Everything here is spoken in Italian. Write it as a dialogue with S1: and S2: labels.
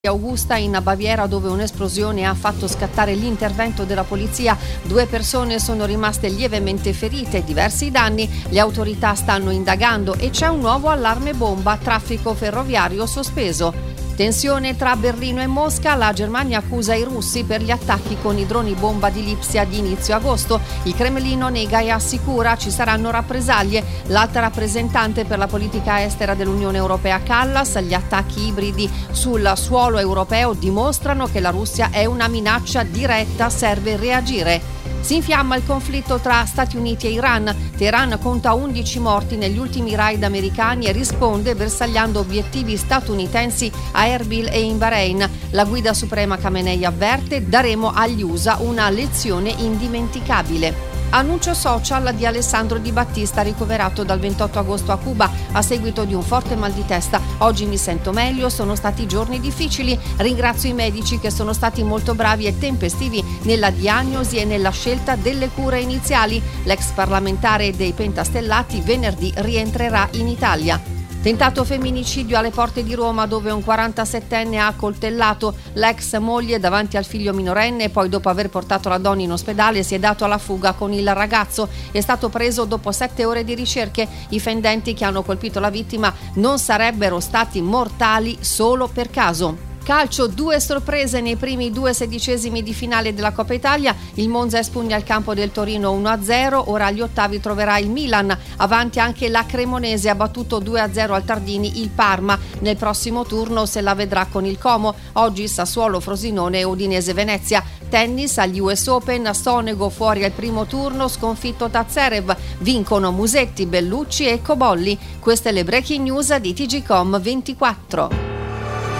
S1: Augusta in Baviera, dove un'esplosione ha fatto scattare l'intervento della polizia. 2 persone sono rimaste lievemente ferite, diversi danni. Le autorità stanno indagando e c'è un nuovo allarme bomba, traffico ferroviario sospeso. Tensione tra Berlino e Mosca, la Germania accusa i russi per gli attacchi con i droni bomba di Lipsia di inizio agosto. Il Cremlino nega e assicura ci saranno rappresaglie. L'alta rappresentante per la politica estera dell'Unione Europea Kallas, gli attacchi ibridi sul suolo europeo dimostrano che la Russia è una minaccia diretta, serve reagire. Si infiamma il conflitto tra Stati Uniti e Iran. Teheran conta 11 morti negli ultimi raid americani e risponde bersagliando obiettivi statunitensi a Erbil e in Bahrain. La guida suprema Khamenei avverte: daremo agli USA una lezione indimenticabile. Annuncio social di Alessandro Di Battista, ricoverato dal 28 agosto a Cuba a seguito di un forte mal di testa. Oggi mi sento meglio, sono stati giorni difficili. Ringrazio i medici che sono stati molto bravi e tempestivi nella diagnosi e nella scelta delle cure iniziali. L'ex parlamentare dei Pentastellati venerdì rientrerà in Italia. Tentato femminicidio alle porte di Roma, dove un 47enne ha accoltellato l'ex moglie davanti al figlio minorenne e poi, dopo aver portato la donna in ospedale, si è dato alla fuga con il ragazzo. È stato preso dopo 7 ore di ricerche. I fendenti che hanno colpito la vittima non sarebbero stati mortali solo per caso. Calcio, 2 sorprese nei primi 2 sedicesimi di finale della Coppa Italia. Il Monza espugna il campo del Torino 1-0, ora agli ottavi troverà il Milan. Avanti anche la Cremonese, ha battuto 2-0 al Tardini il Parma. Nel prossimo turno se la vedrà con il Como. Oggi Sassuolo, Frosinone e Udinese Venezia. Tennis, agli US Open, Sonego fuori al primo turno, sconfitto da Zverev. Vincono Musetti, Bellucci e Cobolli. Queste le breaking news di TGcom 24.